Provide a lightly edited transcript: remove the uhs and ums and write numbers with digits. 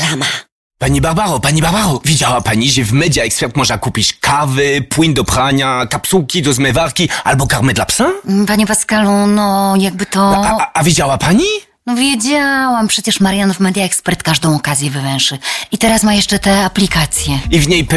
reklama. Pani Barbaro, widziała pani, że w Media Expert można kupić kawy, płyn do prania, kapsułki do zmywarki albo karmę dla psa? Panie Pascalu, no jakby to... A widziała pani? No wiedziałam, przecież Marian w Media Expert każdą okazję wywęszy. I teraz ma jeszcze te aplikacje. I w niej